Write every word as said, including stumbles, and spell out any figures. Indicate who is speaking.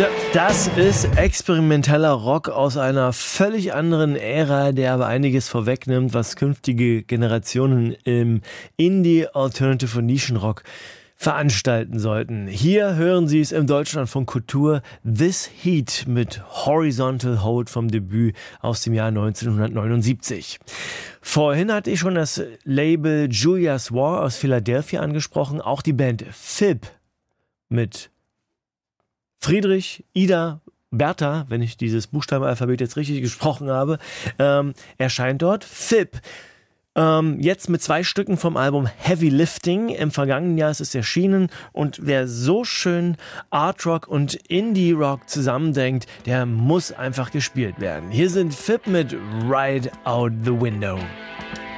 Speaker 1: Das ist experimenteller Rock aus einer völlig anderen Ära, der aber einiges vorwegnimmt, was künftige Generationen im Indie, Alternative und Nischenrock veranstalten sollten. Hier hören Sie es im Deutschlandfunk Kultur, This Heat mit Horizontal Hold vom Debüt aus dem Jahr neunzehnhundertneunundsiebzig. Vorhin hatte ich schon das Label Julia's War aus Philadelphia angesprochen, auch die Band Fib mit Friedrich, Ida, Bertha, wenn ich dieses Buchstabenalphabet jetzt richtig gesprochen habe, ähm, erscheint dort. Fib. Ähm, jetzt mit zwei Stücken vom Album Heavy Lifting. Im vergangenen Jahr ist es erschienen und wer so schön Art Rock und Indie Rock zusammendenkt, der muss einfach gespielt werden. Hier sind Fib mit Ride Out the Window.